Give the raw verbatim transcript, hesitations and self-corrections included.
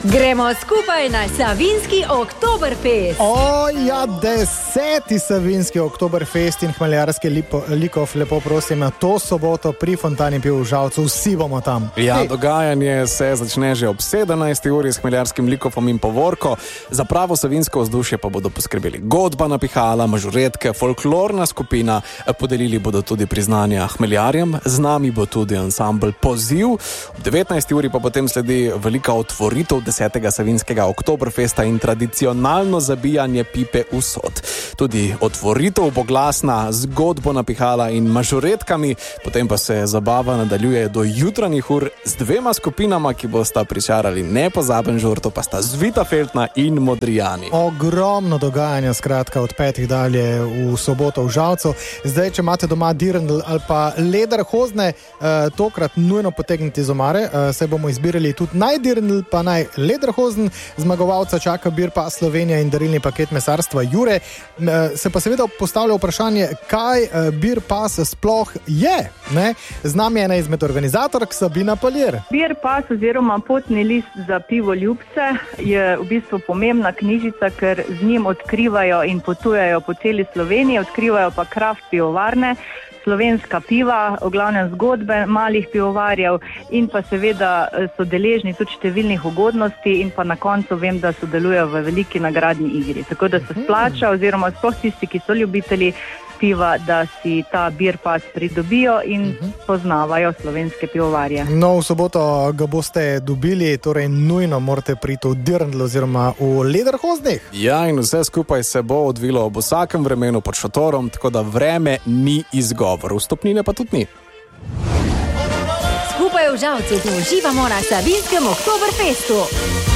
Gremo skupaj na Savinjski Oktoberfest. O, ja, deseti Savinjski Oktoberfest in Hmeljarski Likov, lepo prosim, na to soboto pri Fontani piv v Žalcu, vsi bomo tam. Ja, Hej. dogajanje se začne že ob sedemnajsti uri s Hmeljarskim Likovom in povorko. Za pravo savinjsko vzdušje pa bodo poskrbeli godba na pihala, mažoretke, folklorna skupina, podelili bodo tudi priznanja hmeljarjem, z nami bo tudi ansambl Poziv. Ob devetnajsti uri pa potem sledi velika otvoritev desetega Savinjskega Oktoberfesta in tradicionalno zabijanje pipe v sod. Tudi otvoritev bo glasna z godbo na pihala in mažoretkami, potem pa se zabava nadaljuje do jutranjih ur z dvema skupinama, ki bosta pričarali nepozaben žur, to pa sta Zvita Feltna in Modrijani. Ogromno dogajanja, skratka, od petih dalje v soboto v Žalcu. Zdaj, če imate doma dirndl ali pa lederhozne, eh, tokrat nujno potegnite iz omare, eh, se bomo izbirali tudi naj dirndl, pa naj lederhozen. Zmagovalca čaka Birpa Slovenija in darilni paket mesarstva Jure. Eh, se pa seveda postavlja vprašanje, kaj eh, Birpas sploh je. Ne? Z nami je ena izmed organizatork, Sabina Paljer. Birpas oziroma potni list za pivoljubce je v bistvu pomembna knjižica, ker z njim odkrivajo in potujejo po celi Sloveniji, odkrivajo pa kraft pivovarne, slovenska piva, v glavnem zgodbe malih pivovarjev in pa seveda so deležni tudi številnih ugodnosti in pa na koncu vem, da sodelujejo v veliki nagradni igri. Tako da se splača oziroma sploh tisti, ki so ljubitelji piva, da si ta Birpas pridobijo in uh-huh. poznavajo slovenske pivovarje. No, v soboto ga boste dobili, torej nujno morate priti v dirndl oziroma v lederhoznih. Ja, in vse skupaj se bo odvilo ob vsakem vremenu pod šotorom, tako da vreme ni izgovor. Vstopnine pa tudi ni. Skupaj v Žalcu uživamo na Savinjskem Oktoberfestu.